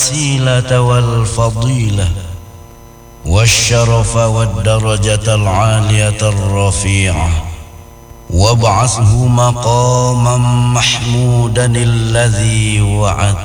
الوسيلة والفضيلة والشرف والدرجة العالية الرفيعة وابعثه مقاما محمودا الذي وعدته